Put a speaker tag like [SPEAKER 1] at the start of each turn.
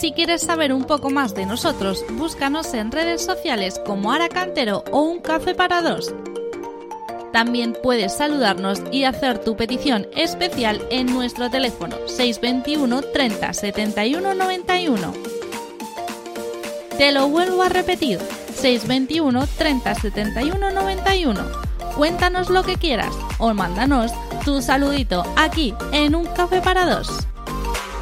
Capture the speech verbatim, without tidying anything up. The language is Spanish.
[SPEAKER 1] Si quieres saber un poco más de nosotros, búscanos en redes sociales como Ara Cantero o Un Café para Dos. También puedes saludarnos y hacer tu petición especial en nuestro teléfono seis veintiuno treinta setenta y uno noventa y uno. Te lo vuelvo a repetir, seis veintiuno treinta setenta y uno noventa y uno. Cuéntanos lo que quieras o mándanos tu saludito aquí en Un Café para Dos.